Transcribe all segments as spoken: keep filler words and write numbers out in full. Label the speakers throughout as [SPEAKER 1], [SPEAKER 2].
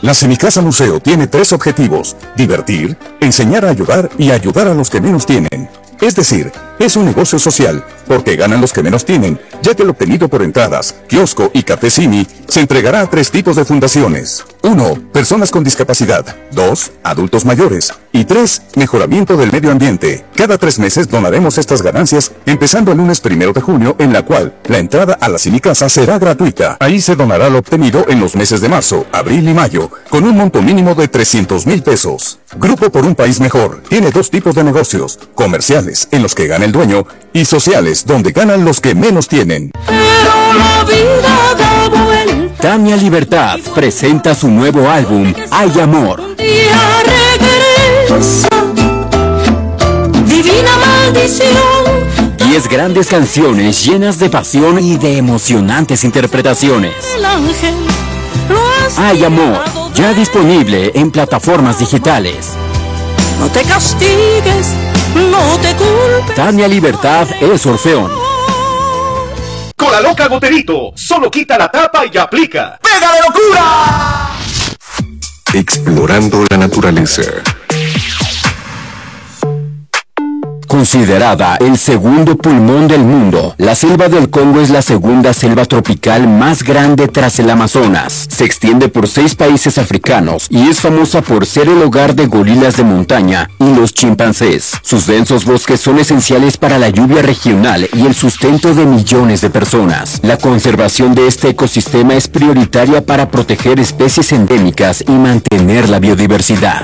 [SPEAKER 1] La Semicasa Museo tiene tres objetivos: divertir, enseñar a ayudar y ayudar a los que menos tienen. Es decir, es un negocio social, porque ganan los que menos tienen, ya que el obtenido por entradas, kiosco y café Simi se entregará a tres tipos de fundaciones. uno. Personas con discapacidad. dos. Adultos mayores. Y tres. Mejoramiento del medio ambiente. Cada tres meses donaremos estas ganancias, empezando el lunes primero de junio, en la cual la entrada a la Semicasa será gratuita. Ahí se donará lo obtenido en los meses de marzo, abril y mayo, con un monto mínimo de trescientos mil pesos. Grupo por un País Mejor tiene dos tipos de negocios: comerciales, en los que gana el dueño, y sociales, donde ganan los que menos tienen.
[SPEAKER 2] Pero la vida da vuelta.
[SPEAKER 3] Tania Libertad presenta su nuevo álbum, Hay Amor.
[SPEAKER 2] Un día regresa, divina maldición.
[SPEAKER 3] Diez grandes canciones llenas de pasión y de emocionantes interpretaciones.
[SPEAKER 2] El ángel lo has
[SPEAKER 3] Hay Amor,
[SPEAKER 2] llevado
[SPEAKER 3] ya
[SPEAKER 2] de-
[SPEAKER 3] disponible en plataformas digitales.
[SPEAKER 2] No te castigues, no te culpes.
[SPEAKER 3] Tania Libertad es Orfeón.
[SPEAKER 4] Con la loca Goterito, solo quita la tapa y aplica. ¡Pega de locura!
[SPEAKER 1] Explorando la naturaleza.
[SPEAKER 3] Considerada el segundo pulmón del mundo, la selva del Congo es la segunda selva tropical más grande tras el Amazonas. Se extiende por seis países africanos y es famosa por ser el hogar de gorilas de montaña y los chimpancés. Sus densos bosques son esenciales para la lluvia regional y el sustento de millones de personas. La conservación de este ecosistema es prioritaria para proteger especies endémicas y mantener la biodiversidad.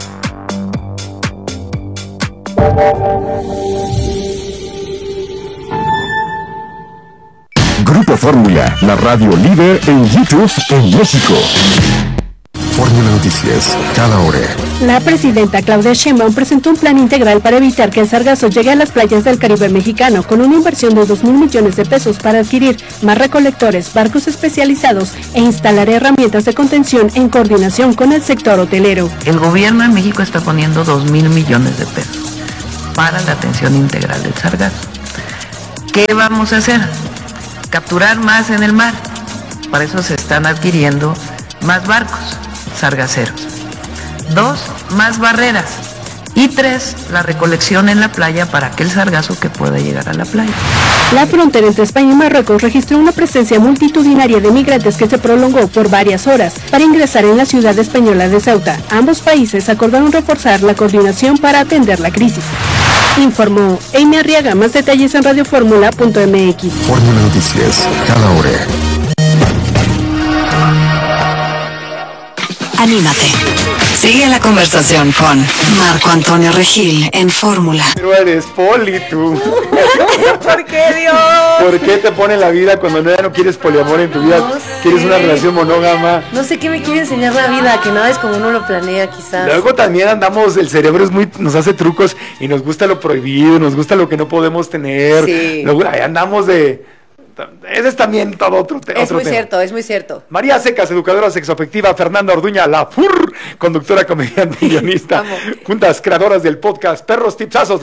[SPEAKER 1] Grupo Fórmula, la radio líder en YouTube en México. Fórmula Noticias, cada hora.
[SPEAKER 5] La presidenta Claudia Sheinbaum presentó un plan integral para evitar que el sargazo llegue a las playas del Caribe mexicano, con una inversión de dos mil millones de pesos para adquirir más recolectores, barcos especializados e instalar herramientas de contención en coordinación con el sector hotelero.
[SPEAKER 6] El gobierno de México está poniendo dos mil millones de pesos para la atención integral del sargazo. ¿Qué vamos a hacer? Capturar más en el mar. Para eso se están adquiriendo más barcos sargaceros. Dos, más barreras. Y tres, la recolección en la playa para aquel sargazo que pueda llegar a la playa.
[SPEAKER 5] La frontera entre España y Marruecos registró una presencia multitudinaria de migrantes que se prolongó por varias horas para ingresar en la ciudad española de Ceuta. Ambos países acordaron reforzar la coordinación para atender la crisis. Informó Amy Arriaga. Más detalles en radioformula punto m x.
[SPEAKER 1] Fórmula Noticias, cada hora.
[SPEAKER 7] Anímate. Sigue la conversación con Marco Antonio Regil en Fórmula.
[SPEAKER 8] Pero eres poli, tú.
[SPEAKER 9] ¿Por qué, Dios?
[SPEAKER 8] ¿Por qué te pone la vida cuando no, ya no quieres poliamor en tu vida?
[SPEAKER 9] No
[SPEAKER 8] Quieres
[SPEAKER 9] sé.
[SPEAKER 8] una relación monógama.
[SPEAKER 9] No sé qué me quiere enseñar la vida, que nada es como uno lo planea, quizás.
[SPEAKER 8] Luego también andamos, el cerebro es muy, nos hace trucos y nos gusta lo prohibido, nos gusta lo que no podemos tener.
[SPEAKER 9] Sí.
[SPEAKER 8] Luego ahí andamos de... Ese es también todo otro, te-
[SPEAKER 9] Es
[SPEAKER 8] otro
[SPEAKER 9] muy
[SPEAKER 8] tema.
[SPEAKER 9] cierto, es muy cierto.
[SPEAKER 8] María Secas, educadora sexoafectiva. Fernanda Orduña, la F U R, conductora, comediante y guionista.
[SPEAKER 9] Vamos.
[SPEAKER 8] Juntas creadoras del podcast Perros Tipsazos.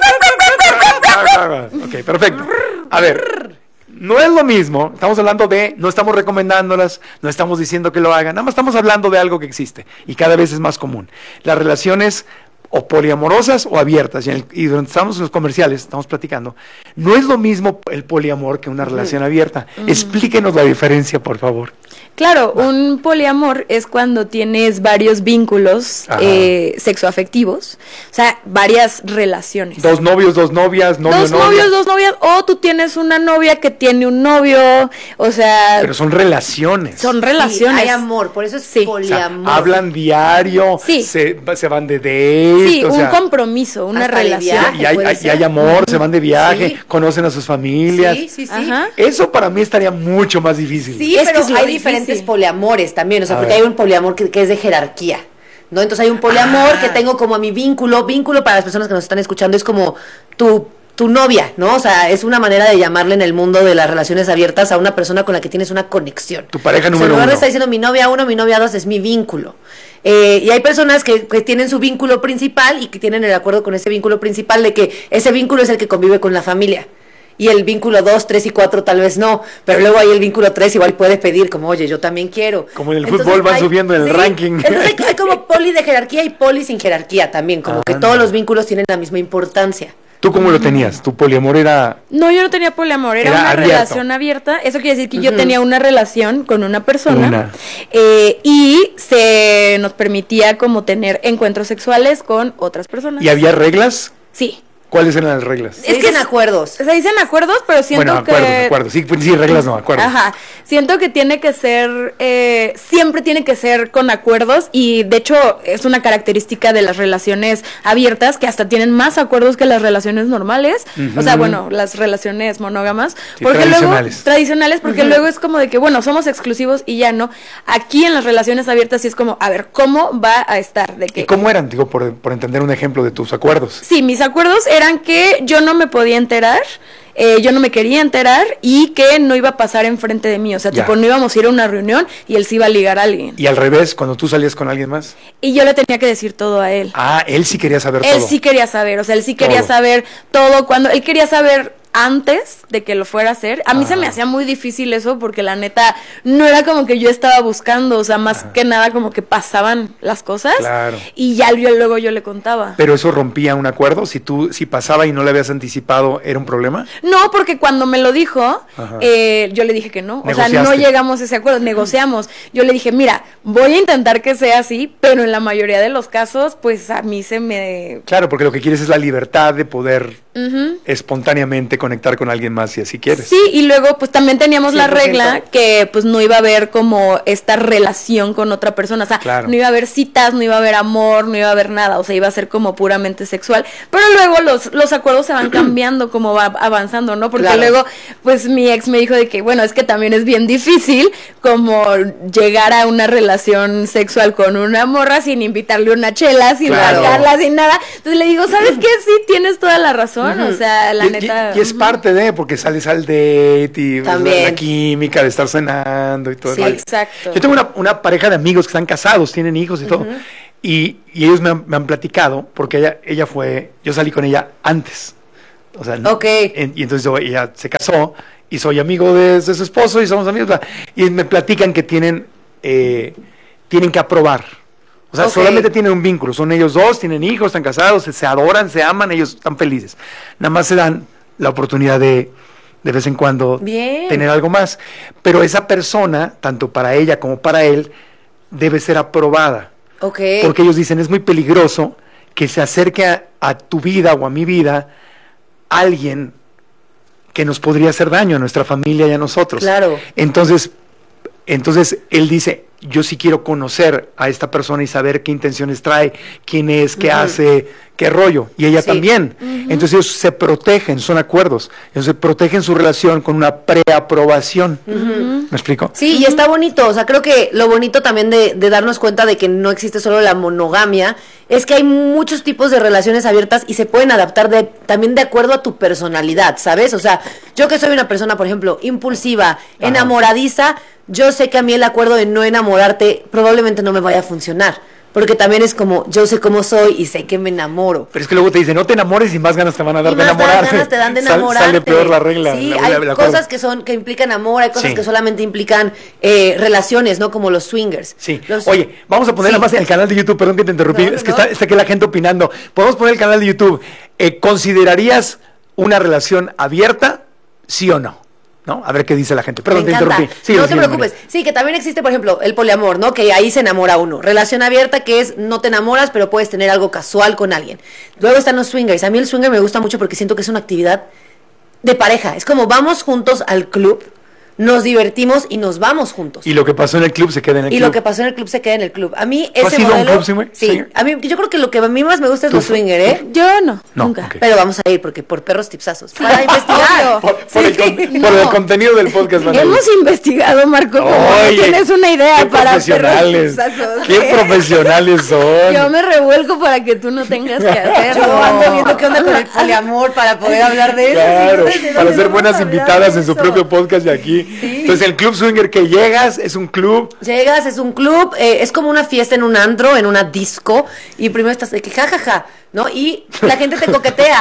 [SPEAKER 8] Ok, perfecto. A ver, no es lo mismo. Estamos hablando de, no estamos recomendándolas, no estamos diciendo que lo hagan, nada más estamos hablando de algo que existe y cada vez es más común. Las relaciones o poliamorosas o abiertas, y, en el- y durante estamos en los comerciales, estamos platicando, no es lo mismo el poliamor que una relación abierta. Explíquenos la diferencia, por favor.
[SPEAKER 10] Claro, un poliamor es cuando tienes varios vínculos
[SPEAKER 8] Ajá.
[SPEAKER 10] eh, sexoafectivos, o sea, varias relaciones.
[SPEAKER 8] Dos novios, dos novias, novio,
[SPEAKER 10] dos
[SPEAKER 8] novia.
[SPEAKER 10] novios, dos novias, o tú tienes una novia que tiene un novio, o sea,
[SPEAKER 8] Pero son relaciones.
[SPEAKER 10] son
[SPEAKER 9] Sí,
[SPEAKER 10] relaciones.
[SPEAKER 9] hay amor, por eso es
[SPEAKER 10] Sí.
[SPEAKER 8] O sea,
[SPEAKER 9] poliamor.
[SPEAKER 8] hablan diario,
[SPEAKER 10] Sí.
[SPEAKER 8] se, se van de date,
[SPEAKER 10] Sí,
[SPEAKER 8] o
[SPEAKER 10] un
[SPEAKER 8] sea,
[SPEAKER 10] compromiso, una
[SPEAKER 9] hasta de
[SPEAKER 10] relación.
[SPEAKER 9] viaje.
[SPEAKER 8] y hay,
[SPEAKER 9] puede
[SPEAKER 8] hay- y
[SPEAKER 9] ser.
[SPEAKER 8] hay amor, se van de viaje,
[SPEAKER 9] Sí.
[SPEAKER 8] conocen a sus familias.
[SPEAKER 9] Sí, sí, sí.
[SPEAKER 10] Ajá.
[SPEAKER 8] Eso para mí estaría mucho más difícil.
[SPEAKER 9] Sí,
[SPEAKER 10] Es
[SPEAKER 9] pero
[SPEAKER 10] que es lo
[SPEAKER 9] hay
[SPEAKER 10] difícil.
[SPEAKER 9] diferentes poliamores también, o sea,
[SPEAKER 8] A
[SPEAKER 9] porque
[SPEAKER 8] ver.
[SPEAKER 9] hay un poliamor que, que es de jerarquía, ¿no? Entonces hay un poliamor que tengo como a mi vínculo, vínculo para las personas que nos están escuchando es como tu tu novia, ¿no? O sea, es una manera de llamarle en el mundo de las relaciones abiertas a una persona con la que tienes una conexión.
[SPEAKER 8] Tu pareja
[SPEAKER 9] O sea,
[SPEAKER 8] número
[SPEAKER 9] en lugar de
[SPEAKER 8] uno.
[SPEAKER 9] estar diciendo mi novia uno, mi novia dos, es mi vínculo. Eh, y hay personas que, que tienen su vínculo principal y que tienen el acuerdo con ese vínculo principal de que ese vínculo es el que convive con la familia. y el vínculo dos, tres y cuatro tal vez no, pero luego ahí el vínculo tres igual puede pedir como, oye, yo también quiero.
[SPEAKER 8] Como en el
[SPEAKER 9] Entonces,
[SPEAKER 8] fútbol van
[SPEAKER 9] hay,
[SPEAKER 8] subiendo en el
[SPEAKER 9] sí,
[SPEAKER 8] ranking.
[SPEAKER 9] Entonces hay, hay como poli de jerarquía y poli sin jerarquía también, como ah, que todos no. los vínculos tienen la misma importancia.
[SPEAKER 8] ¿Tú cómo lo tenías? ¿Tu poliamor era...?
[SPEAKER 10] No, yo no tenía poliamor, era, era una abierto. relación abierta. Eso quiere decir que uh-huh. yo tenía una relación con una persona una. Eh, y se nos permitía como tener encuentros sexuales con otras personas.
[SPEAKER 8] ¿Y había reglas?
[SPEAKER 10] Sí.
[SPEAKER 8] ¿Cuáles eran las reglas?
[SPEAKER 9] Se dicen acuerdos.
[SPEAKER 10] Se dicen acuerdos, pero siento
[SPEAKER 8] bueno, acuerdos,
[SPEAKER 10] que...
[SPEAKER 8] acuerdos, sí, sí, reglas no, acuerdos.
[SPEAKER 10] Ajá, siento que tiene que ser, eh, siempre tiene que ser con acuerdos y de hecho es una característica de las relaciones abiertas que hasta tienen más acuerdos que las relaciones normales, uh-huh. o sea, bueno, las relaciones monógamas,
[SPEAKER 8] sí,
[SPEAKER 10] porque
[SPEAKER 8] tradicionales.
[SPEAKER 10] luego, tradicionales, porque uh-huh. luego es como de que, bueno, somos exclusivos y ya no. Aquí en las relaciones abiertas sí es como, a ver, ¿cómo va a estar? De que,
[SPEAKER 8] ¿Y cómo eran? Digo, por, por entender un ejemplo de tus acuerdos.
[SPEAKER 10] Sí, mis acuerdos eran que yo no me podía enterar, eh, yo no me quería enterar y que no iba a pasar enfrente de mí, o sea, ya. tipo, no íbamos a ir a una reunión y él se iba a ligar a alguien.
[SPEAKER 8] Y al revés, cuando tú salías con alguien más.
[SPEAKER 10] Y yo le tenía que decir todo a él.
[SPEAKER 8] Ah, él sí quería saber
[SPEAKER 10] él
[SPEAKER 8] todo.
[SPEAKER 10] Él sí quería saber, o sea, él sí quería
[SPEAKER 8] todo.
[SPEAKER 10] saber todo, cuando él quería saber antes de que lo fuera a hacer. A mí
[SPEAKER 8] Ajá.
[SPEAKER 10] se me hacía muy difícil eso porque la neta no era como que yo estaba buscando, o sea, más Ajá. que nada como que pasaban las cosas
[SPEAKER 8] claro.
[SPEAKER 10] y ya yo, luego yo le contaba.
[SPEAKER 8] ¿Pero eso rompía un acuerdo? Si tú, si pasaba y no le habías anticipado, ¿era un problema?
[SPEAKER 10] No, porque cuando me lo dijo, eh, yo le dije que no, o sea, no llegamos a ese acuerdo, negociamos. Yo le dije, mira, voy a intentar que sea así, pero en la mayoría de los casos, pues a mí se me...
[SPEAKER 8] Claro, porque lo que quieres es la libertad de poder
[SPEAKER 10] uh-huh.
[SPEAKER 8] espontáneamente conectar con alguien más si así quieres.
[SPEAKER 10] Sí, y luego pues también teníamos
[SPEAKER 9] cien por ciento.
[SPEAKER 10] la regla que pues no iba a haber como esta relación con otra persona, o sea,
[SPEAKER 8] claro.
[SPEAKER 10] no iba a haber citas, no iba a haber amor, no iba a haber nada, o sea, iba a ser como puramente sexual, pero luego los, los acuerdos se van cambiando como va avanzando, ¿no? Porque
[SPEAKER 9] claro.
[SPEAKER 10] luego pues mi ex me dijo de que bueno, es que también es bien difícil como llegar a una relación sexual con una morra sin invitarle una chela, sin
[SPEAKER 8] claro.
[SPEAKER 10] sacarla, sin nada, entonces le digo, ¿sabes qué? Sí, tienes toda la razón, uh-huh. o sea, la
[SPEAKER 8] y,
[SPEAKER 10] neta...
[SPEAKER 8] Y, y es uh-huh. parte de, porque sales al date y
[SPEAKER 9] También.
[SPEAKER 8] la química de estar cenando y todo.
[SPEAKER 10] Sí, exacto.
[SPEAKER 8] Yo tengo una, una pareja de amigos que están casados, tienen hijos y uh-huh. todo, y, y ellos me han, me han platicado, porque ella, ella fue, yo salí con ella antes, o sea,
[SPEAKER 9] okay.
[SPEAKER 8] en, y entonces yo, ella se casó, y soy amigo de, de su esposo, y somos amigos, y me platican que tienen, eh, tienen que aprobar. O sea, okay. solamente tienen un vínculo, son ellos dos, tienen hijos, están casados, se, se adoran, se aman, ellos están felices. Nada más se dan la oportunidad de, de vez en cuando,
[SPEAKER 9] Bien.
[SPEAKER 8] tener algo más. Pero esa persona, tanto para ella como para él, debe ser aprobada.
[SPEAKER 9] Okay.
[SPEAKER 8] Porque ellos dicen, es muy peligroso que se acerque a, a tu vida o a mi vida alguien que nos podría hacer daño a nuestra familia y a nosotros.
[SPEAKER 9] Claro.
[SPEAKER 8] Entonces, entonces él dice, yo sí quiero conocer a esta persona y saber qué intenciones trae, quién es, qué uh-huh. hace, qué rollo. Y ella sí. también. Uh-huh. Entonces ellos se protegen, son acuerdos. Ellos se protegen su relación con una preaprobación. Uh-huh. ¿Me explico?
[SPEAKER 9] Sí, uh-huh. y está bonito. O sea, creo que lo bonito también de, de darnos cuenta de que no existe solo la monogamia, es que hay muchos tipos de relaciones abiertas y se pueden adaptar de, también de acuerdo a tu personalidad, ¿sabes? O sea, yo que soy una persona, por ejemplo, impulsiva, Ajá. enamoradiza, yo sé que a mí el acuerdo de no enamorarte probablemente no me vaya a funcionar. Porque también es como, yo sé cómo soy y sé que me enamoro.
[SPEAKER 8] Pero es que luego te dicen, no te enamores y más ganas te van a dar
[SPEAKER 9] y
[SPEAKER 8] de
[SPEAKER 9] más
[SPEAKER 8] enamorarte.
[SPEAKER 9] ganas te dan de enamorarte.
[SPEAKER 8] Sal, sale peor la regla.
[SPEAKER 9] Sí,
[SPEAKER 8] la,
[SPEAKER 9] hay
[SPEAKER 8] la, la
[SPEAKER 9] cosas que son que implican amor, hay cosas sí. que solamente implican eh, relaciones, ¿no? Como los swingers.
[SPEAKER 8] Sí.
[SPEAKER 9] Los...
[SPEAKER 8] Oye, vamos a poner sí. nada más el canal de YouTube, perdón que te interrumpí, no, no, es que no. está, está aquí la gente opinando. Podemos poner el canal de YouTube. Eh, ¿Considerarías una relación abierta, sí o no? ¿No? A ver qué dice la gente. Perdón, te interrumpí. Sí,
[SPEAKER 9] no te preocupes. Sí, que también existe, por ejemplo, el poliamor, ¿no? Que ahí se enamora uno. Relación abierta, que es no te enamoras, pero puedes tener algo casual con alguien. Luego están los swingers. A mí el swinger me gusta mucho porque siento que es una actividad de pareja. Es como vamos juntos al club, nos divertimos y nos vamos juntos.
[SPEAKER 8] Y lo que pasó en el club se queda en el
[SPEAKER 9] y
[SPEAKER 8] club.
[SPEAKER 9] Y lo que pasó en el club se queda en el club. A mí ese
[SPEAKER 8] ¿Has ido
[SPEAKER 9] modelo...
[SPEAKER 8] a un club swinger?
[SPEAKER 9] Sí. Swinger. A mí, yo creo que lo que a mí más me gusta es los swinger, ¿eh?
[SPEAKER 10] Yo no,
[SPEAKER 8] no
[SPEAKER 10] nunca.
[SPEAKER 8] Okay.
[SPEAKER 9] Pero vamos a ir porque por perros tipsazos. Para investigar.
[SPEAKER 8] por, por,
[SPEAKER 9] sí.
[SPEAKER 8] el, con,
[SPEAKER 10] no.
[SPEAKER 8] por el contenido del podcast.
[SPEAKER 10] Hemos Manuel. investigado, Marco. Como no tienes una idea para
[SPEAKER 8] profesionales.
[SPEAKER 10] perros tipsazos.
[SPEAKER 8] Qué profesionales son.
[SPEAKER 10] Yo me revuelco para que tú no tengas que hacerlo.
[SPEAKER 9] Yo ando viendo qué onda con el poliamor para poder hablar de eso.
[SPEAKER 8] Claro,
[SPEAKER 9] si no,
[SPEAKER 8] para ser buenas invitadas en su propio podcast de aquí.
[SPEAKER 9] Sí.
[SPEAKER 8] Entonces el club swinger que llega Llegas, es un club.
[SPEAKER 9] Llegas, es un club, eh, es como una fiesta en un antro, en una disco, y primero estás de que jajaja, ja, ja, ¿no? Y la gente te coquetea.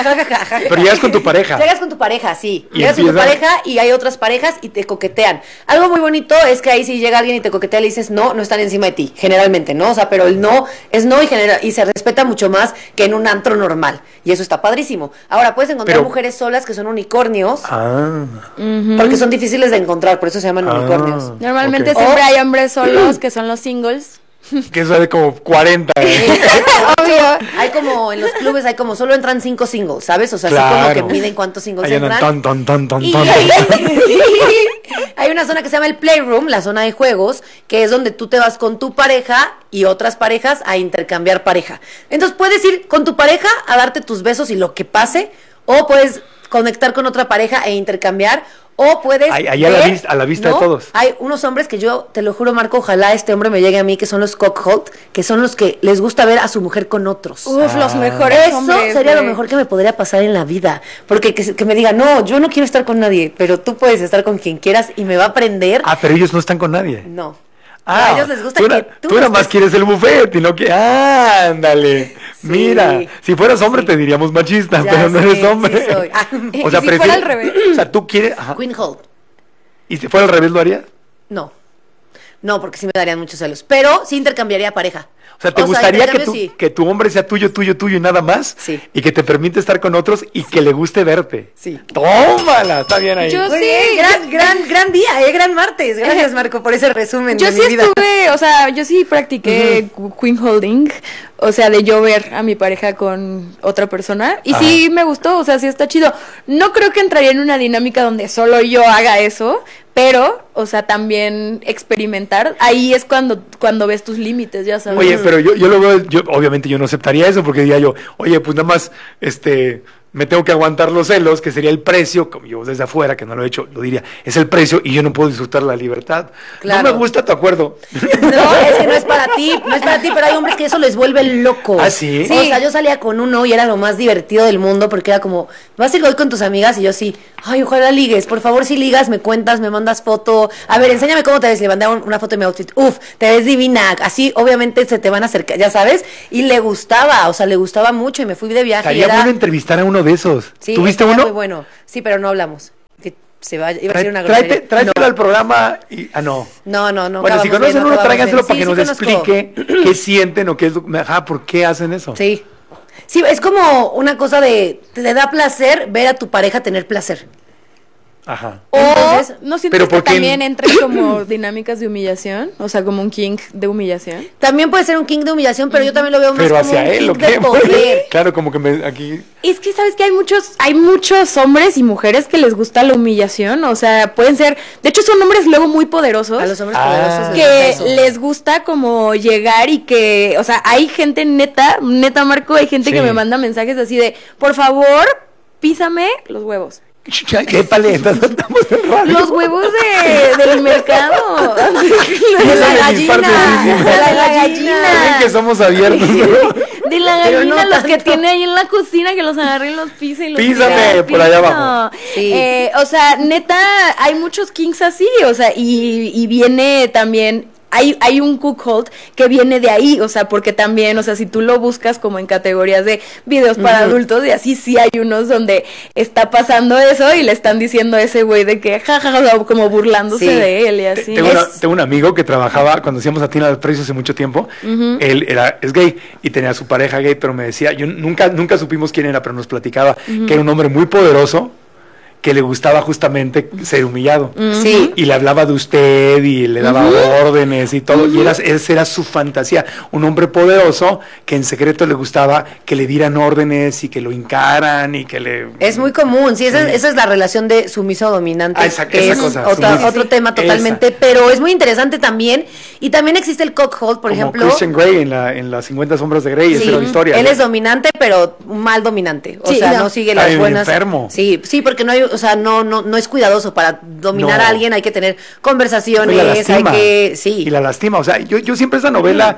[SPEAKER 8] Pero llegas con tu pareja.
[SPEAKER 9] Llegas con tu pareja, sí.
[SPEAKER 8] Y
[SPEAKER 9] Llegas con tu
[SPEAKER 8] empieza-
[SPEAKER 9] pareja y hay otras parejas y te coquetean. Algo muy bonito es que ahí si llega alguien y te coquetea, le dices no, no están encima de ti, generalmente, ¿no? O sea, pero el no es no y, genera, y se respeta mucho más que en un antro normal. Y eso está padrísimo. Ahora, puedes encontrar
[SPEAKER 8] Pero-
[SPEAKER 9] mujeres solas que son unicornios,
[SPEAKER 8] Ah.
[SPEAKER 9] porque son difíciles de encontrar, por eso se llaman
[SPEAKER 8] Ah.
[SPEAKER 9] unicornios.
[SPEAKER 10] Normalmente
[SPEAKER 8] Ok.
[SPEAKER 10] siempre
[SPEAKER 9] O-
[SPEAKER 10] hay hombres solos que son los singles.
[SPEAKER 8] Que eso es de como cuarenta. ¿eh?
[SPEAKER 9] Obvio. Hay como, en los clubes hay como, solo entran cinco singles, ¿sabes? O sea, así
[SPEAKER 8] Claro.
[SPEAKER 9] como que miden cuántos singles
[SPEAKER 8] Ahí andan
[SPEAKER 9] entran.
[SPEAKER 8] ton, ton, ton, ton,
[SPEAKER 9] Y
[SPEAKER 8] ton.
[SPEAKER 9] sí. Hay una zona que se llama el Playroom, la zona de juegos, que es donde tú te vas con tu pareja y otras parejas a intercambiar pareja. Entonces puedes ir con tu pareja a darte tus besos y lo que pase, o puedes conectar con otra pareja e intercambiar, o puedes
[SPEAKER 8] Ahí- ahí a la vista- a la vista de todos.
[SPEAKER 9] Hay unos hombres que yo, te lo juro, Marco, ojalá este hombre me llegue a mí, que son los cockhold, que son los que les gusta ver a su mujer con otros.
[SPEAKER 10] Uf, los
[SPEAKER 8] Ah.
[SPEAKER 10] mejores
[SPEAKER 9] Eso
[SPEAKER 10] hombres,
[SPEAKER 9] sería lo
[SPEAKER 10] güey.
[SPEAKER 9] mejor que me podría pasar en la vida. Porque que, se- que me diga, no, yo no quiero estar con nadie, pero tú puedes estar con quien quieras y me va a aprender.
[SPEAKER 8] Ah, pero ellos no están con nadie.
[SPEAKER 9] No.
[SPEAKER 8] Ah,
[SPEAKER 9] a ellos les gusta
[SPEAKER 8] tú,
[SPEAKER 9] que
[SPEAKER 8] na-
[SPEAKER 9] tú
[SPEAKER 8] tú nada
[SPEAKER 9] estés-
[SPEAKER 8] más quieres el buffet y no que... Ah, ándale. Mira, si fueras hombre
[SPEAKER 9] sí.
[SPEAKER 8] te diríamos machista,
[SPEAKER 9] Ya
[SPEAKER 8] pero no
[SPEAKER 9] sé,
[SPEAKER 8] eres
[SPEAKER 9] sí
[SPEAKER 8] hombre.
[SPEAKER 9] soy. Ah,
[SPEAKER 10] ¿Y
[SPEAKER 8] o sea,
[SPEAKER 10] si fuera
[SPEAKER 8] prefiere-
[SPEAKER 10] al revés?
[SPEAKER 8] O sea, tú quieres... Ajá.
[SPEAKER 9] Queen Hold.
[SPEAKER 8] ¿Y si fuera al revés lo harías?
[SPEAKER 9] No. No, porque sí me darían muchos celos. Pero sí intercambiaría pareja.
[SPEAKER 8] O sea, ¿te
[SPEAKER 9] O sea,
[SPEAKER 8] gustaría que,
[SPEAKER 9] intercambio
[SPEAKER 8] tu,
[SPEAKER 9] sí.
[SPEAKER 8] que tu hombre sea tuyo, tuyo, tuyo y nada más?
[SPEAKER 9] Sí.
[SPEAKER 8] Y que te permite estar con otros y que le guste verte.
[SPEAKER 9] Sí.
[SPEAKER 8] tómala, está bien ahí.
[SPEAKER 10] Yo
[SPEAKER 9] Muy
[SPEAKER 10] sí.
[SPEAKER 9] bien, gran, gran, gran día, eh, gran martes. Gracias, Marco, por ese resumen
[SPEAKER 10] Yo
[SPEAKER 9] de
[SPEAKER 10] sí
[SPEAKER 9] mi vida.
[SPEAKER 10] estuve, o sea, yo sí practiqué cu- queen holding, o sea, de yo ver a mi pareja con otra persona, y sí me gustó, o sea, sí está chido. No creo que entraría en una dinámica donde solo yo haga eso, pero, o sea, también experimentar, ahí es cuando, cuando ves tus límites, ya sabes.
[SPEAKER 8] Oye, pero yo, yo lo veo, yo, obviamente yo no aceptaría eso porque diría yo, oye, pues nada más, este, me tengo que aguantar los celos, que sería el precio, como yo desde afuera, que no lo he hecho, lo diría, es el precio y yo no puedo disfrutar la libertad.
[SPEAKER 9] Claro.
[SPEAKER 8] No me gusta tu acuerdo.
[SPEAKER 9] No, es que no es para ti, no es para ti, pero hay hombres que eso les vuelve loco.
[SPEAKER 8] ¿Ah, sí?
[SPEAKER 9] O sea, yo salía con uno y era lo más divertido del mundo porque era como, vas a ir hoy con tus amigas y yo sí, ay, ojalá ligues, por favor si ligas, me cuentas, me mandas foto, a ver, enséñame cómo te ves, le mandé un- una foto de mi outfit, uf, te ves divina, así obviamente se te van a acercar, ya sabes, y le gustaba, o sea, le gustaba mucho y me fui de viaje y
[SPEAKER 8] Estaría
[SPEAKER 9] era...
[SPEAKER 8] bueno entrevistar a uno de esos.
[SPEAKER 9] Sí,
[SPEAKER 8] ¿Tuviste
[SPEAKER 9] estaba
[SPEAKER 8] uno?
[SPEAKER 9] muy bueno, sí, pero no hablamos. Que se va, iba a
[SPEAKER 8] Trae-
[SPEAKER 9] decir una
[SPEAKER 8] tráete,
[SPEAKER 9] grosería.
[SPEAKER 8] tráetelo
[SPEAKER 9] No.
[SPEAKER 8] al programa y... Ah, no.
[SPEAKER 9] No, no, no.
[SPEAKER 8] Bueno, si
[SPEAKER 9] acabamos
[SPEAKER 8] conocen
[SPEAKER 9] bien, no
[SPEAKER 8] uno,
[SPEAKER 9] acabamos
[SPEAKER 8] tráiganselo
[SPEAKER 9] bien.
[SPEAKER 8] para
[SPEAKER 9] Sí,
[SPEAKER 8] que
[SPEAKER 9] sí
[SPEAKER 8] nos
[SPEAKER 9] conozco.
[SPEAKER 8] explique qué sienten o qué es lo... Ajá, ¿por qué hacen eso?
[SPEAKER 9] Sí. Sí, es como una cosa de, te da placer ver a tu pareja tener placer.
[SPEAKER 8] Ajá.
[SPEAKER 10] O,
[SPEAKER 9] Entonces,
[SPEAKER 10] ¿no sientes
[SPEAKER 8] pero
[SPEAKER 10] que
[SPEAKER 8] ¿por qué?
[SPEAKER 10] también entran como dinámicas de humillación? O sea, como un king de humillación.
[SPEAKER 9] También puede ser un king de humillación, pero yo también lo veo más
[SPEAKER 8] Pero
[SPEAKER 9] como
[SPEAKER 8] hacia
[SPEAKER 9] un
[SPEAKER 8] él,
[SPEAKER 9] king
[SPEAKER 8] ¿o
[SPEAKER 9] de
[SPEAKER 8] qué?
[SPEAKER 9] poder.
[SPEAKER 8] Claro, como que me, aquí...
[SPEAKER 10] Es que sabes que hay muchos, hay muchos hombres y mujeres que les gusta la humillación, o sea, pueden ser, de hecho son hombres luego muy poderosos,
[SPEAKER 9] A los hombres
[SPEAKER 8] Ah.
[SPEAKER 9] poderosos les
[SPEAKER 10] que
[SPEAKER 9] gusta eso.
[SPEAKER 10] les gusta como llegar y que, o sea, hay gente neta, neta Marco, hay gente
[SPEAKER 8] Sí.
[SPEAKER 10] que me manda mensajes así de, por favor, písame los huevos.
[SPEAKER 8] ¿Qué paleta? Estamos en radio.
[SPEAKER 10] Los huevos de, del mercado.
[SPEAKER 9] De la
[SPEAKER 8] Esa es
[SPEAKER 9] gallina,
[SPEAKER 8] mi parte de-
[SPEAKER 9] de la
[SPEAKER 8] Ven
[SPEAKER 9] gallina.
[SPEAKER 8] que somos abiertos.
[SPEAKER 10] De la
[SPEAKER 9] Pero
[SPEAKER 10] gallina,
[SPEAKER 9] no
[SPEAKER 10] los que
[SPEAKER 9] tanto.
[SPEAKER 10] tiene ahí en la cocina, que los agarra y los pisa y los
[SPEAKER 8] Písame
[SPEAKER 10] tira al
[SPEAKER 8] por allá
[SPEAKER 10] piso.
[SPEAKER 8] abajo.
[SPEAKER 9] Sí.
[SPEAKER 10] Eh, o sea, neta, hay muchos kings así, o sea, y, y viene también... Hay, hay un cuckold que viene de ahí, o sea, porque también, o sea, si tú lo buscas como en categorías de videos para adultos, y así sí hay unos donde está pasando eso y le están diciendo a ese güey de que jajaja, como burlándose
[SPEAKER 9] Sí.
[SPEAKER 10] de él y así.
[SPEAKER 8] Tengo, una-
[SPEAKER 9] Es-
[SPEAKER 8] tengo un amigo que trabajaba cuando hacíamos a Tina del Precio hace mucho tiempo. Él era es gay y tenía a su pareja gay, pero me decía, yo nunca nunca supimos quién era, pero nos platicaba que era un hombre muy poderoso que le gustaba justamente ser humillado.
[SPEAKER 9] Sí.
[SPEAKER 8] Y le hablaba de usted y le daba órdenes y todo. Y era, esa era su fantasía. Un hombre poderoso que en secreto le gustaba que le dieran órdenes y que lo hincaran y que le...
[SPEAKER 9] Es muy común, sí, esa, esa es la relación de sumiso-dominante,
[SPEAKER 8] Ah, esa-
[SPEAKER 9] que
[SPEAKER 8] esa
[SPEAKER 9] es
[SPEAKER 8] cosa,
[SPEAKER 9] otra-
[SPEAKER 8] sumiso.
[SPEAKER 9] otro tema totalmente,
[SPEAKER 8] Esa.
[SPEAKER 9] pero es muy interesante también, y también existe el cockhold, por
[SPEAKER 8] como
[SPEAKER 9] ejemplo.
[SPEAKER 8] Christian Grey en, la, en las cincuenta sombras de Grey, esa
[SPEAKER 9] Sí,
[SPEAKER 8] era la historia.
[SPEAKER 9] él
[SPEAKER 8] ¿no?
[SPEAKER 9] es dominante, pero un mal dominante, o
[SPEAKER 10] Sí,
[SPEAKER 9] sea, no,
[SPEAKER 10] no.
[SPEAKER 9] sigue
[SPEAKER 8] Está
[SPEAKER 9] las
[SPEAKER 8] bien
[SPEAKER 9] buenas.
[SPEAKER 8] enfermo.
[SPEAKER 9] Sí, sí, porque no hay, o sea, no, no, no es cuidadoso para dominar
[SPEAKER 8] No.
[SPEAKER 9] a alguien, hay que tener conversaciones,
[SPEAKER 8] Y la
[SPEAKER 9] hay
[SPEAKER 8] lastima.
[SPEAKER 9] que, sí.
[SPEAKER 8] Y la lastima. O sea, yo, yo siempre esa novela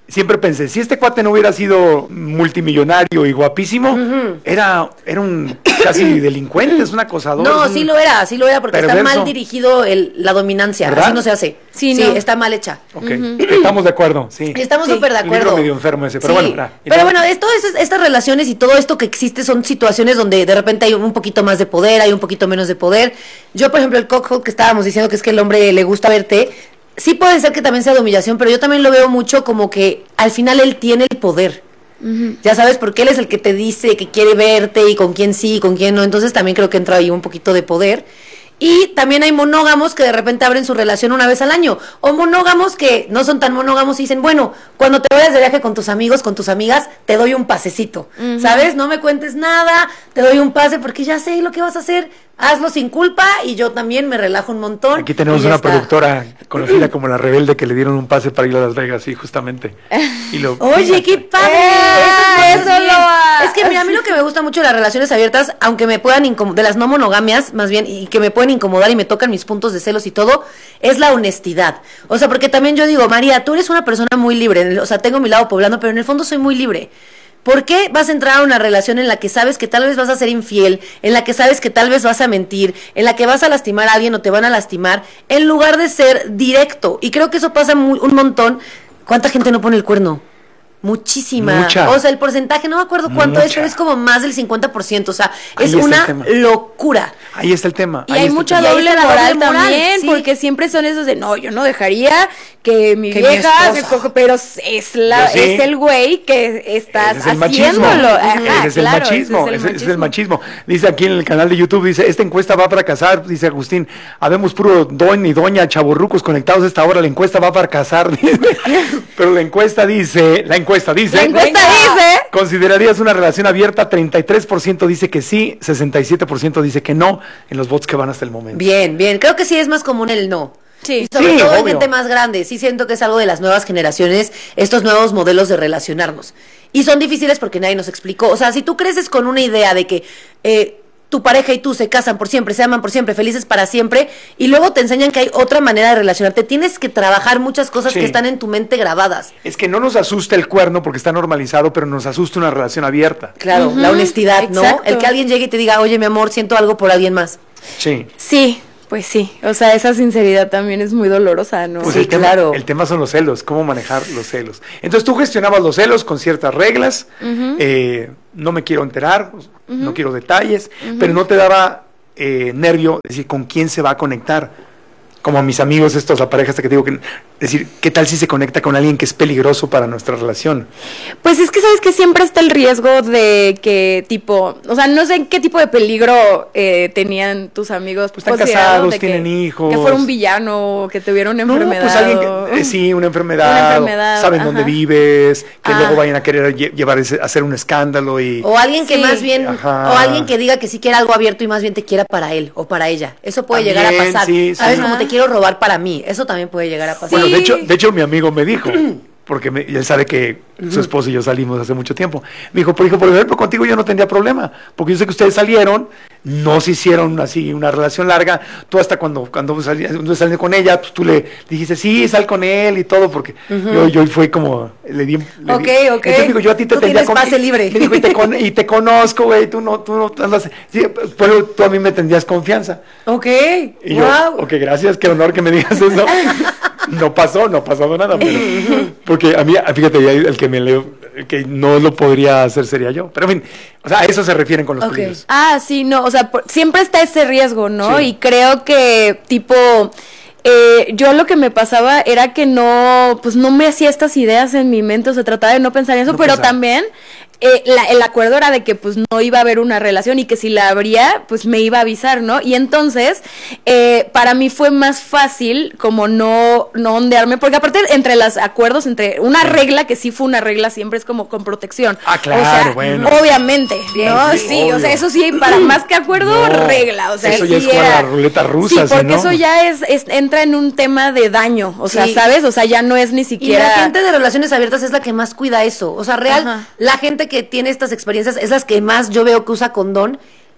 [SPEAKER 8] siempre pensé, si este cuate no hubiera sido multimillonario y guapísimo, uh-huh. era, era un casi delincuente, es un acosador.
[SPEAKER 9] No,
[SPEAKER 8] un
[SPEAKER 9] sí lo era, sí lo era, porque
[SPEAKER 8] perverso.
[SPEAKER 9] Está mal dirigido el, la dominancia, ¿verdad? Así no se hace. Sí, sí no. Está mal hecha.
[SPEAKER 8] Ok, uh-huh. Estamos de acuerdo, sí.
[SPEAKER 9] Estamos súper sí. de acuerdo.
[SPEAKER 8] El libro medio enfermo ese, pero sí. bueno. Nah,
[SPEAKER 9] pero bueno, esto, es, estas relaciones y todo esto que existe son situaciones donde de repente hay un poquito más de poder, hay un poquito menos de poder. Yo, por ejemplo, el cockhold que estábamos diciendo que es que el hombre le gusta verte, sí puede ser que también sea de humillación, pero yo también lo veo mucho como que al final él tiene el poder. Uh-huh. Ya sabes, porque él es el que te dice que quiere verte y con quién sí y con quién no. Entonces también creo que entra ahí un poquito de poder. Y también hay monógamos que de repente abren su relación una vez al año. O monógamos que no son tan monógamos y dicen, bueno, cuando te vayas de viaje con tus amigos, con tus amigas, te doy un pasecito. Uh-huh. ¿Sabes? No me cuentes nada, te doy un pase porque ya sé lo que vas a hacer. Hazlo sin culpa y yo también me relajo un montón.
[SPEAKER 8] Aquí tenemos una está. productora conocida como La Rebelde que le dieron un pase para ir a Las Vegas, sí, justamente. Y lo,
[SPEAKER 9] Oye, qué padre. Eh, eso, eso lo es que mira, a mí lo que me gusta mucho de las relaciones abiertas, aunque me puedan incomodar, de las no monogamias, más bien, y que me pueden incomodar y me tocan mis puntos de celos y todo, es la honestidad. O sea, porque también yo digo, María, tú eres una persona muy libre, o sea, tengo mi lado poblano, pero en el fondo soy muy libre. ¿Por qué vas a entrar a una relación en la que sabes que tal vez vas a ser infiel, en la que sabes que tal vez vas a mentir, en la que vas a lastimar a alguien o te van a lastimar, en lugar de ser directo? Y creo que eso pasa muy, un montón. ¿Cuánta gente no pone el cuerno? Muchísima.
[SPEAKER 8] Mucha.
[SPEAKER 9] O sea, el porcentaje, no me acuerdo cuánto
[SPEAKER 8] Mucha.
[SPEAKER 9] es, pero es como más del cincuenta por ciento. O sea,
[SPEAKER 8] Ahí
[SPEAKER 9] es
[SPEAKER 8] está
[SPEAKER 9] una locura.
[SPEAKER 8] Ahí está el tema.
[SPEAKER 10] Y
[SPEAKER 8] Ahí
[SPEAKER 10] hay
[SPEAKER 8] está
[SPEAKER 10] mucha
[SPEAKER 8] el tema.
[SPEAKER 10] doble
[SPEAKER 9] Y ahí está la
[SPEAKER 10] moral,
[SPEAKER 9] doble moral,
[SPEAKER 10] también,
[SPEAKER 9] sí.
[SPEAKER 10] porque siempre son esos de, no, yo no dejaría que mi
[SPEAKER 9] Que mi
[SPEAKER 10] vieja
[SPEAKER 9] esposa.
[SPEAKER 10] se coja, pero es la
[SPEAKER 8] Yo sí.
[SPEAKER 10] es el güey que estás
[SPEAKER 8] Ese es el machismo.
[SPEAKER 10] haciéndolo. Ajá,
[SPEAKER 8] Ese es el
[SPEAKER 10] claro,
[SPEAKER 8] machismo.
[SPEAKER 10] ese
[SPEAKER 8] Ese ese es el machismo. Dice aquí en el canal de YouTube, dice, esta encuesta va a fracasar, dice Agustín. Habemos puro don y doña chavorrucos conectados a esta hora, la encuesta va a fracasar. Dice. Pero la encuesta dice, la encuesta dice.
[SPEAKER 10] La encuesta dice.
[SPEAKER 8] ¿Considerarías una relación abierta? treinta y tres por ciento dice que sí, sesenta y siete por ciento dice que no, en los votos que van hasta el momento.
[SPEAKER 9] Bien, bien. Creo que sí es más común el no.
[SPEAKER 10] Sí.
[SPEAKER 9] Y sobre
[SPEAKER 8] Sí,
[SPEAKER 9] todo en
[SPEAKER 8] obvio.
[SPEAKER 9] gente más grande. Sí siento que es algo de las nuevas generaciones, estos nuevos modelos de relacionarnos. Y son difíciles porque nadie nos explicó. O sea, si tú creces con una idea de que eh, tu pareja y tú se casan por siempre, se aman por siempre, felices para siempre, y luego te enseñan que hay otra manera de relacionarte, tienes que trabajar muchas cosas
[SPEAKER 8] Sí.
[SPEAKER 9] que están en tu mente grabadas.
[SPEAKER 8] Es que no nos asusta el cuerno porque está normalizado, pero nos asusta una relación abierta.
[SPEAKER 9] Claro,
[SPEAKER 10] Ujú,
[SPEAKER 9] la honestidad, ¿no?
[SPEAKER 10] exacto.
[SPEAKER 9] El que alguien llegue y te diga, oye, mi amor, siento algo por alguien más.
[SPEAKER 8] Sí.
[SPEAKER 10] Sí, pues sí. O sea, esa sinceridad también es muy dolorosa, ¿no?
[SPEAKER 8] Pues
[SPEAKER 9] Sí,
[SPEAKER 8] el tema,
[SPEAKER 9] claro.
[SPEAKER 8] el tema son los celos, cómo manejar los celos. Entonces tú gestionabas los celos con ciertas reglas,
[SPEAKER 10] Ujú.
[SPEAKER 8] eh, no me quiero enterar, no quiero detalles, pero no te daba eh, nervio decir con quién se va a conectar. Como a mis amigos estos, la pareja esta que te digo, que decir, ¿qué tal si se conecta con alguien que es peligroso para nuestra relación?
[SPEAKER 10] Pues es que sabes que siempre está el riesgo de que tipo, o sea, no sé en qué tipo de peligro eh, tenían tus amigos.
[SPEAKER 8] Pues están
[SPEAKER 10] considerado
[SPEAKER 8] casados,
[SPEAKER 10] de que-
[SPEAKER 8] tienen hijos.
[SPEAKER 10] Que fuera un villano, que tuviera una
[SPEAKER 8] No,
[SPEAKER 10] enfermedad.
[SPEAKER 8] pues alguien
[SPEAKER 10] o-
[SPEAKER 8] que, eh, sí, una enfermedad,
[SPEAKER 10] Una enfermedad,
[SPEAKER 8] saben
[SPEAKER 10] ajá.
[SPEAKER 8] dónde vives, que
[SPEAKER 10] Ah.
[SPEAKER 8] luego vayan a querer lle- llevar ese, hacer un escándalo y...
[SPEAKER 9] O alguien que
[SPEAKER 10] Sí.
[SPEAKER 9] más bien,
[SPEAKER 8] Ajá.
[SPEAKER 9] o alguien que diga que sí quiere algo abierto y más bien te quiera para él o para ella. Eso puede llegar a
[SPEAKER 8] También,
[SPEAKER 9] pasar.
[SPEAKER 8] sí,
[SPEAKER 9] ¿Sabes?
[SPEAKER 8] sí.
[SPEAKER 9] Como
[SPEAKER 10] Ajá.
[SPEAKER 9] te quiero robar para mí. Eso también puede llegar a pasar.
[SPEAKER 8] Bueno, de
[SPEAKER 10] Sí.
[SPEAKER 8] hecho, de hecho mi amigo me dijo, porque me- él sabe que su esposo y yo salimos hace mucho tiempo. Me dijo, por, hijo, por ejemplo, contigo yo no tendría problema, porque yo sé que ustedes salieron, no se hicieron así una relación larga. Tú hasta cuando cuando salías cuando salías con ella, pues tú le dijiste, sí, sal con él y todo, porque yo, yo fue como, le di... le
[SPEAKER 9] Ok,
[SPEAKER 8] di-
[SPEAKER 9] ok.
[SPEAKER 8] Entonces digo, yo a ti te
[SPEAKER 9] Tú
[SPEAKER 8] tendría
[SPEAKER 9] tienes pase libre.
[SPEAKER 8] Me dijo, y te, con- y te conozco, güey, tú no, tú no andas... Sí, pero tú a mí me tendrías confianza.
[SPEAKER 9] Ok,
[SPEAKER 8] Y yo,
[SPEAKER 9] wow.
[SPEAKER 8] ok, gracias, qué honor que me digas eso. No pasó, no ha pasado nada, pero, porque a mí, fíjate, ya el que me leo, el que no lo podría hacer sería yo. Pero en fin, o sea, a eso se refieren con los
[SPEAKER 9] Ok.
[SPEAKER 8] peligros.
[SPEAKER 10] Ah, sí, no, o sea, por- siempre está ese riesgo, ¿no?
[SPEAKER 8] Sí.
[SPEAKER 10] Y creo que, tipo, eh, yo lo que me pasaba era que no, pues no me hacía estas ideas en mi mente, o sea, trataba de no pensar en eso,
[SPEAKER 8] No
[SPEAKER 10] pero
[SPEAKER 8] pensar.
[SPEAKER 10] también eh, la- el acuerdo era de que pues no iba a haber una relación y que si la habría, pues me iba a avisar, ¿no? Y entonces, eh, para mí fue más fácil como no, no ondearme, porque aparte entre los acuerdos, entre una regla, que sí fue una regla, siempre es como con protección.
[SPEAKER 8] Ah, claro,
[SPEAKER 10] o sea,
[SPEAKER 8] bueno.
[SPEAKER 10] obviamente, ¿no?
[SPEAKER 8] Sí,
[SPEAKER 10] Sí,
[SPEAKER 8] obvio.
[SPEAKER 10] o sea, eso sí, para más que acuerdo,
[SPEAKER 8] No,
[SPEAKER 10] regla, o sea,
[SPEAKER 8] eso ya
[SPEAKER 10] sí
[SPEAKER 8] es jugar
[SPEAKER 10] era-
[SPEAKER 8] la ruleta rusa,
[SPEAKER 10] Sí,
[SPEAKER 8] si
[SPEAKER 10] porque
[SPEAKER 8] no.
[SPEAKER 10] eso ya es, es- entra en un tema de daño, o sea,
[SPEAKER 9] Sí.
[SPEAKER 10] ¿sabes? O sea, ya no es ni
[SPEAKER 9] Y
[SPEAKER 10] siquiera...
[SPEAKER 9] la gente de relaciones abiertas es la que más cuida eso. O sea, real,
[SPEAKER 10] Ajá.
[SPEAKER 9] la gente que tiene estas experiencias es las que más yo veo que usa condón.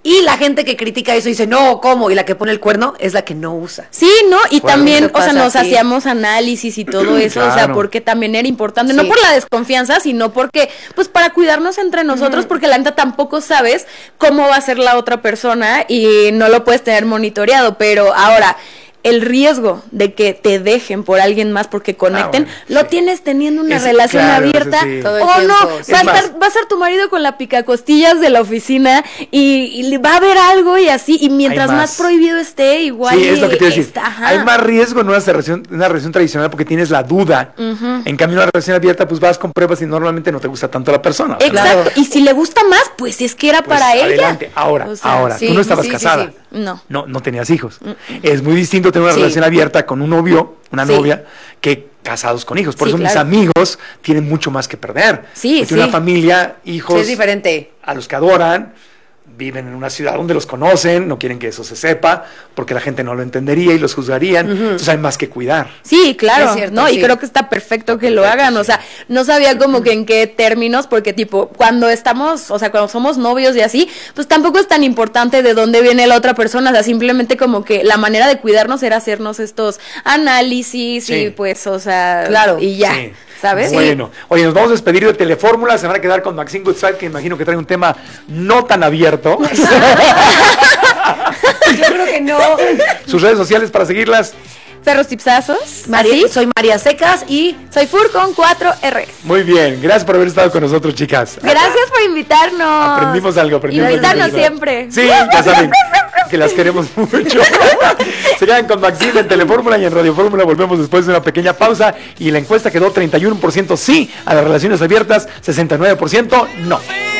[SPEAKER 9] Y la gente que critica eso dice, no, ¿cómo? Y la que pone el cuerno es la que no usa.
[SPEAKER 10] Sí, ¿no? Y
[SPEAKER 9] Bueno,
[SPEAKER 10] también,
[SPEAKER 9] eso
[SPEAKER 10] o sea,
[SPEAKER 9] pasa,
[SPEAKER 10] nos
[SPEAKER 9] sí.
[SPEAKER 10] hacíamos análisis y todo eso,
[SPEAKER 8] Claro.
[SPEAKER 10] o sea, porque también era importante,
[SPEAKER 9] Sí.
[SPEAKER 10] no por la desconfianza, sino porque, pues para cuidarnos entre nosotros,
[SPEAKER 9] Ujú.
[SPEAKER 10] porque la neta tampoco sabes cómo va a ser la otra persona y no lo puedes tener monitoreado, pero ahora, el riesgo de que te dejen por alguien más porque conecten,
[SPEAKER 8] bueno,
[SPEAKER 10] lo
[SPEAKER 8] sí.
[SPEAKER 10] tienes teniendo una
[SPEAKER 8] Ese-
[SPEAKER 10] relación
[SPEAKER 8] claro, ese
[SPEAKER 10] abierta,
[SPEAKER 8] sí.
[SPEAKER 9] Todo el
[SPEAKER 10] o no,
[SPEAKER 9] tiempo.
[SPEAKER 10] va
[SPEAKER 8] Es
[SPEAKER 10] a,
[SPEAKER 8] más-
[SPEAKER 10] estar, va a estar tu marido con la picacostillas de la oficina y, y le va a haber algo y así, y mientras
[SPEAKER 8] Hay
[SPEAKER 10] más.
[SPEAKER 8] más.
[SPEAKER 10] prohibido esté, igual
[SPEAKER 8] Sí, es lo que te iba a decir.
[SPEAKER 10] está, ajá.
[SPEAKER 8] Hay más riesgo en una relación, una relación tradicional porque tienes la duda.
[SPEAKER 10] Ujú.
[SPEAKER 8] En cambio, una relación abierta, pues vas con pruebas y normalmente no te gusta tanto la persona. ¿verdad?
[SPEAKER 10] Exacto,
[SPEAKER 9] Claro.
[SPEAKER 10] y si le gusta más, pues es que era
[SPEAKER 8] Pues,
[SPEAKER 10] para ella.
[SPEAKER 8] adelante. Ahora,
[SPEAKER 10] O sea,
[SPEAKER 8] ahora,
[SPEAKER 9] sí,
[SPEAKER 8] tú no estabas
[SPEAKER 9] sí, sí,
[SPEAKER 8] casada.
[SPEAKER 9] sí.
[SPEAKER 10] No.
[SPEAKER 8] No, no tenías hijos. Es muy distinto tener una
[SPEAKER 9] Sí.
[SPEAKER 8] relación abierta con un novio, una
[SPEAKER 9] Sí.
[SPEAKER 8] novia, que casados con hijos. Por
[SPEAKER 10] Sí,
[SPEAKER 8] eso mis
[SPEAKER 10] claro.
[SPEAKER 8] amigos tienen mucho más que perder.
[SPEAKER 10] Sí,
[SPEAKER 8] Porque
[SPEAKER 10] sí.
[SPEAKER 8] una familia, hijos,
[SPEAKER 9] Sí, es diferente.
[SPEAKER 8] a los que adoran, viven en una ciudad donde los conocen, no quieren que eso se sepa, porque la gente no lo entendería y los juzgarían. Entonces hay más que cuidar.
[SPEAKER 10] Sí, claro,
[SPEAKER 9] Es cierto,
[SPEAKER 10] ¿no?
[SPEAKER 9] sí.
[SPEAKER 10] Y creo que está perfecto que lo
[SPEAKER 8] perfecto,
[SPEAKER 10] hagan, o
[SPEAKER 8] sí.
[SPEAKER 10] sea, no sabía como que en qué términos, porque tipo, cuando estamos, o sea, cuando somos novios y así, pues tampoco es tan importante de dónde viene la otra persona, o sea, simplemente como que la manera de cuidarnos era hacernos estos análisis
[SPEAKER 8] Sí.
[SPEAKER 10] y pues, o sea,
[SPEAKER 9] Claro.
[SPEAKER 10] y ya,
[SPEAKER 8] Sí.
[SPEAKER 10] ¿sabes?
[SPEAKER 8] Bueno, oye, nos vamos a despedir de Telefórmula, se van a quedar con Maxine Goodside, que imagino que trae un tema no tan abierto.
[SPEAKER 9] Yo creo que no.
[SPEAKER 8] Sus redes sociales para seguirlas.
[SPEAKER 10] Perros tipsazos,
[SPEAKER 9] María,
[SPEAKER 10] así.
[SPEAKER 9] soy María Secas y
[SPEAKER 10] Soy Fur con cuatro R.
[SPEAKER 8] Muy bien, gracias por haber estado con nosotros, chicas.
[SPEAKER 10] Gracias por invitarnos.
[SPEAKER 8] Aprendimos algo, aprendimos
[SPEAKER 10] Invitarnos
[SPEAKER 8] algo.
[SPEAKER 10] siempre.
[SPEAKER 8] Sí, ya saben que las queremos mucho. Se quedan con Maxine en Telefórmula y en Radio Fórmula. Volvemos después de una pequeña pausa y la encuesta quedó treinta y uno por ciento sí a las relaciones abiertas, sesenta y nueve por ciento no.